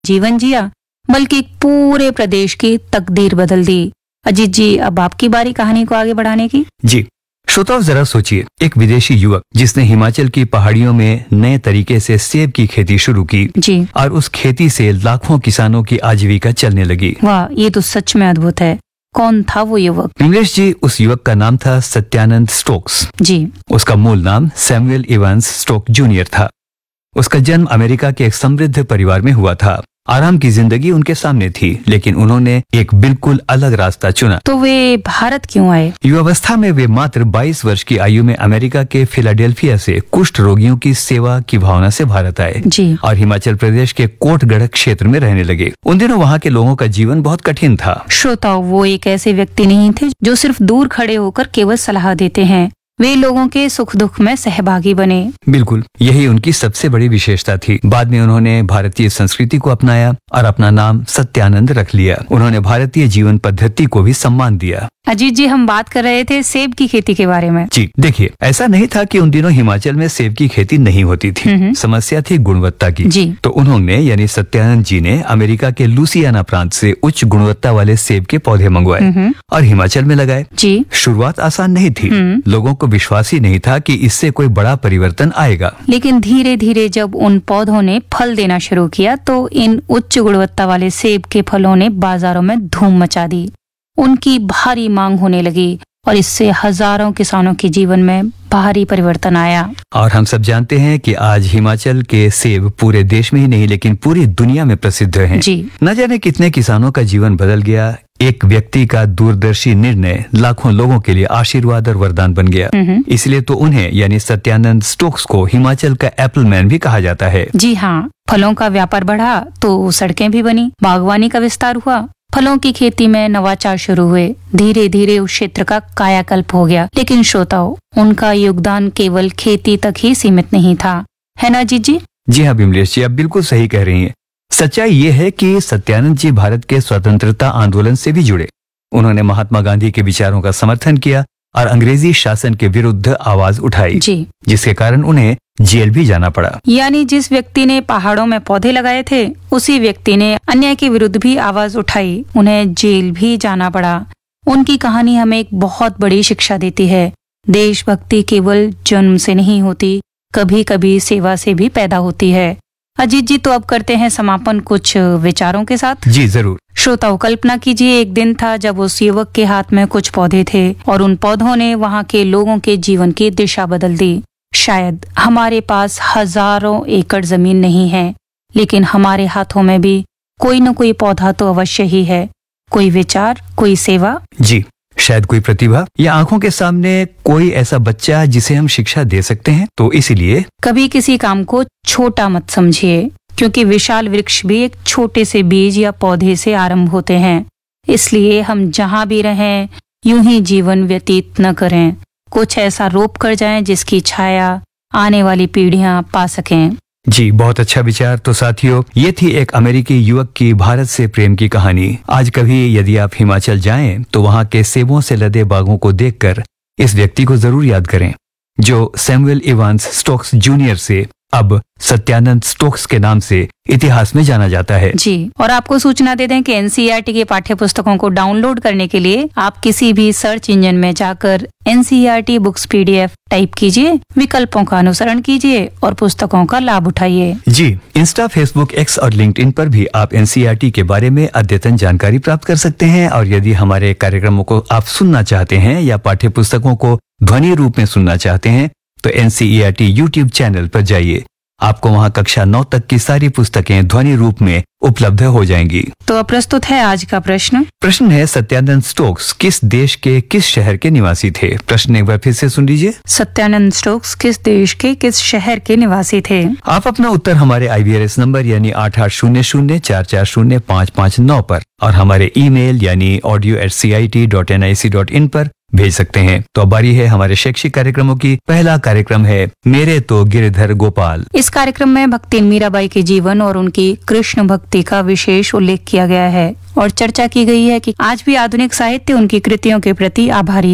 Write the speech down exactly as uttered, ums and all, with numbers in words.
जीवन जिया, बल्कि एक पूरे प्रदेश की तकदीर बदल दी। अजीत जी, अब आपकी बारी कहानी को आगे बढ़ाने की। जी श्रोताओ, जरा सोचिए, एक विदेशी युवक जिसने हिमाचल की पहाड़ियों में नए तरीके से सेब की खेती शुरू की जी। और उस खेती से लाखों किसानों की आजीविका चलने लगी। वाह, ये तो सच में अद्भुत है। कौन था वो युवक? इंग्लिश जी, उस युवक का नाम था सत्यानंद स्टोक्स। जी। उसका मूल नाम सैमुअल इवांस स्टोक जूनियर था। उसका जन्म अमेरिका के एक समृद्ध परिवार में हुआ था। आराम की जिंदगी उनके सामने थी, लेकिन उन्होंने एक बिल्कुल अलग रास्ता चुना। तो वे भारत क्यों आए? युवावस्था में वे मात्र बाईस वर्ष की आयु में अमेरिका के फिलाडेल्फिया से कुष्ठ रोगियों की सेवा की भावना से भारत आए जी। और हिमाचल प्रदेश के कोटगढ़ क्षेत्र में रहने लगे। उन दिनों वहाँ के लोगों का जीवन बहुत कठिन था। श्रोताओ, वो एक ऐसे व्यक्ति नहीं थे जो सिर्फ दूर खड़े होकर केवल सलाह देते हैं। वे लोगों के सुख दुख में सहभागी बने। बिल्कुल, यही उनकी सबसे बड़ी विशेषता थी। बाद में उन्होंने भारतीय संस्कृति को अपनाया और अपना नाम सत्यानंद रख लिया। उन्होंने भारतीय जीवन पद्धति को भी सम्मान दिया। अजीत जी, हम बात कर रहे थे सेब की खेती के बारे में। जी देखिए, ऐसा नहीं था कि उन दिनों हिमाचल में सेब की खेती नहीं होती थी। समस्या थी गुणवत्ता की। जी। तो उन्होंने यानी सत्यानंद जी ने अमेरिका के लुसियाना प्रांत से उच्च गुणवत्ता वाले सेब के पौधे मंगवाए और हिमाचल में लगाए। जी। शुरुआत आसान नहीं थी। लोगों को विश्वास ही नहीं था कि इससे कोई बड़ा परिवर्तन आएगा। लेकिन धीरे धीरे जब उन पौधों ने फल देना शुरू किया तो इन उच्च गुणवत्ता वाले सेब के फलों ने बाजारों में धूम मचा दी। उनकी भारी मांग होने लगी और इससे हजारों किसानों के जीवन में भारी परिवर्तन आया। और हम सब जानते हैं कि आज हिमाचल के सेब पूरे देश में ही नहीं लेकिन पूरी दुनिया में प्रसिद्ध हैं। जी। न जाने कितने किसानों का जीवन बदल गया। एक व्यक्ति का दूरदर्शी निर्णय लाखों लोगों के लिए आशीर्वाद और वरदान बन गया। इसलिए तो उन्हें यानी सत्यानंद स्टोक्स को हिमाचल का एप्पल मैन भी कहा जाता है। जी हाँ, फलों का व्यापार बढ़ा तो सड़कें भी बनी, बागवानी का विस्तार हुआ, फलों की खेती में नवाचार शुरू हुए। धीरे धीरे उस क्षेत्र का कायाकल्प हो गया। लेकिन श्रोताओं, उनका योगदान केवल खेती तक ही सीमित नहीं था, है ना जीत जी? जी हाँ बिमलेश जी, आप बिल्कुल सही कह रही हैं। सच्चाई ये है कि सत्यानंद जी भारत के स्वतंत्रता आंदोलन से भी जुड़े। उन्होंने महात्मा गांधी के विचारों का समर्थन किया और अंग्रेजी शासन के विरुद्ध आवाज उठाई। जी। जिसके कारण उन्हें जेल भी जाना पड़ा। यानी जिस व्यक्ति ने पहाड़ों में पौधे लगाए थे, उसी व्यक्ति ने अन्याय के विरुद्ध भी आवाज उठाई, उन्हें जेल भी जाना पड़ा। उनकी कहानी हमें एक बहुत बड़ी शिक्षा देती है। देशभक्ति केवल जन्म से नहीं होती, कभी कभी सेवा से भी पैदा होती है। अजीत जी, तो अब करते हैं समापन कुछ विचारों के साथ। जी जरूर। श्रोताओं, कल्पना कीजिए एक दिन था जब उस युवक के हाथ में कुछ पौधे थे और उन पौधों ने वहाँ के लोगों के जीवन की दिशा बदल दी। शायद हमारे पास हजारों एकड़ जमीन नहीं है, लेकिन हमारे हाथों में भी कोई न कोई पौधा तो अवश्य ही है। कोई विचार, कोई सेवा। जी, शायद कोई प्रतिभा या आंखों के सामने कोई ऐसा बच्चा जिसे हम शिक्षा दे सकते हैं। तो इसीलिए कभी किसी काम को छोटा मत समझिए, क्योंकि विशाल वृक्ष भी एक छोटे से बीज या पौधे से आरंभ होते हैं। इसलिए हम जहाँ भी रहें, यूं ही जीवन व्यतीत न करें। कुछ ऐसा रोप कर जाएं जिसकी छाया आने वाली पीढ़ियां पा सकें। जी, बहुत अच्छा विचार। तो साथियों, ये थी एक अमेरिकी युवक की भारत से प्रेम की कहानी। आज कभी यदि आप हिमाचल जाएं तो वहाँ के सेबों से लदे बागों को देखकर इस व्यक्ति को जरूर याद करें, जो सैमुअल इवांस स्टोक्स जूनियर से अब सत्यानंद स्टोक्स के नाम से इतिहास में जाना जाता है। जी, और आपको सूचना दे दें कि एनसीईआरटी के पाठ्य पुस्तकों को डाउनलोड करने के लिए आप किसी भी सर्च इंजन में जाकर एनसीईआरटी बुक्स पीडीएफ टाइप कीजिए, विकल्पों का अनुसरण कीजिए और पुस्तकों का लाभ उठाइए। जी, इंस्टा, फेसबुक, एक्स और लिंक्डइन पर भी आप एनसीईआरटी के बारे में अद्यतन जानकारी प्राप्त कर सकते हैं। और यदि हमारे कार्यक्रमों को आप सुनना चाहते हैं या पाठ्य पुस्तकों को ध्वनि रूप में सुनना चाहते हैं तो एनसीईआरटी यूट्यूब चैनल पर जाइए। आपको वहाँ कक्षा नौ तक की सारी पुस्तकें ध्वनि रूप में उपलब्ध हो जाएंगी। तो अब प्रस्तुत है आज का प्रश्न। प्रश्न है, सत्यानंद स्टोक्स किस देश के किस शहर के निवासी थे? प्रश्न एक बार फिर से सुन लीजिए। सत्यानंद स्टोक्स किस देश के किस शहर के निवासी थे? आप अपना उत्तर हमारे आईवीआरएस नंबर यानी आठ आठ शून्य शून्य चार चार शून्य पाँच पाँच नौ पर और हमारे ईमेल यानी audio eight C I T dot N I C dot in पर भेज सकते हैं। तो अब बारी है हमारे शैक्षिक कार्यक्रमों की। पहला कार्यक्रम है मेरे तो गिरधर गोपाल। इस कार्यक्रम में भक्तिन मीराबाई के जीवन और उनकी कृष्ण भक्ति का विशेष उल्लेख किया गया है और चर्चा की गई है कि आज भी आधुनिक साहित्य उनकी कृतियों के प्रति आभारी